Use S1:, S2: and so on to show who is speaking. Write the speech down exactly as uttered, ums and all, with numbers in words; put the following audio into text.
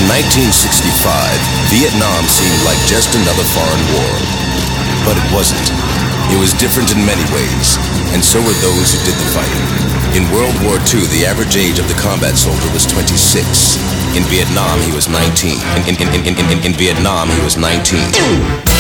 S1: nineteen sixty-five, Vietnam seemed like just another foreign war. But it wasn't. It was different in many ways, and so were those who did the fighting. In World War Two, the average age of the combat soldier was twenty-six. In Vietnam, he was nineteen. In, in, in, in, in, in Vietnam, he was nineteen.